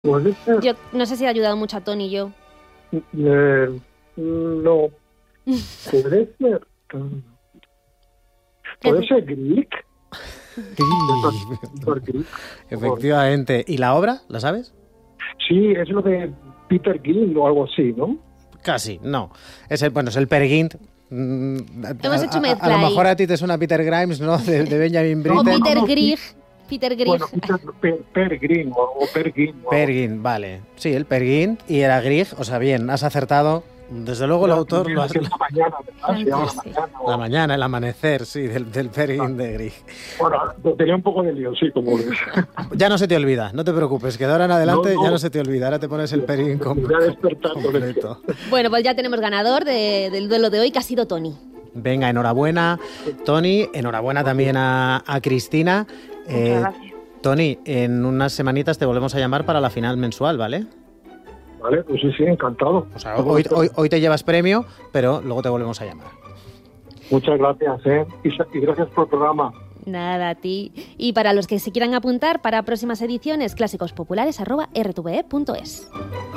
Puede ser. Yo no sé si ha ayudado mucho a Tony y yo. No. Puede ser. Puede ser Grieg. Efectivamente. ¿Y la obra? ¿La sabes? Sí, es lo de Peter Grieg o algo así, ¿no? Casi, no. Es el Peer Gynt. Hemos hecho mezcla a lo mejor ahí. a ti te suena Peter Grimes, ¿no? De Benjamin O Britten. Peter Grieg. Peter Grieg. Bueno, Per Grieg o Per Grieg. Peer Gynt, vale. Sí, el Peer Gynt y era Grieg. O sea, bien, has acertado. Desde luego el autor lo has... La mañana, el amanecer, sí, del Peer Gynt de Grieg. Bueno, tenía un poco de lío, sí, como... Ya no se te olvida, no te preocupes, que de ahora en adelante ya no se te olvida. Ahora te pones el Peer Gynt completo. Bueno, pues ya tenemos ganador del duelo de hoy, que ha sido Tony. Venga, enhorabuena, Tony. Enhorabuena también a Cristina. Muchas gracias. Tony, en unas semanitas te volvemos a llamar para la final mensual, ¿vale? Vale, pues sí, encantado. O sea, hoy te llevas premio, pero luego te volvemos a llamar. Muchas gracias, y gracias por el programa. Nada, a ti. Y para los que se quieran apuntar para próximas ediciones, clásicospopulares@rtve.es.